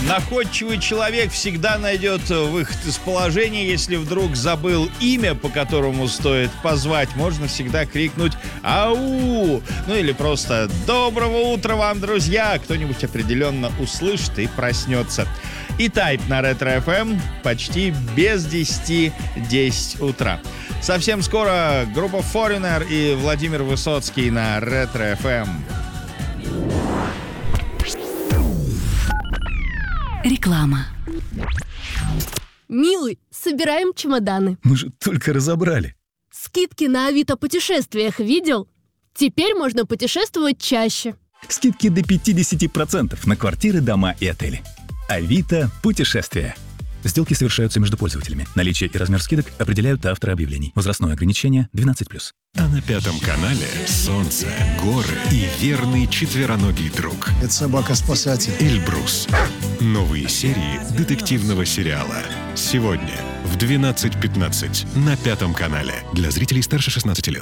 Находчивый человек всегда найдет выход из положения. Если вдруг забыл имя, по которому стоит позвать, можно всегда крикнуть «Ау!». Ну или просто «Доброго утра вам, друзья!». Кто-нибудь определенно услышит и проснется. И Type на Ретро FM почти без 10 утра. Совсем скоро группа Foreigner и Владимир Высоцкий на Ретро FM. Реклама. Милый, собираем чемоданы. Мы же только разобрали. Скидки на Авито путешествиях видел? Теперь можно путешествовать чаще. Скидки до 50% на квартиры, дома и отели. Авито путешествия. Сделки совершаются между пользователями. Наличие и размер скидок определяют авторы объявлений. Возрастное ограничение 12+. А на Пятом канале солнце, горы и верный четвероногий друг. Это собака-спасатель. Эльбрус. Новые серии детективного сериала. Сегодня в 12:15 на Пятом канале. Для зрителей старше 16 лет.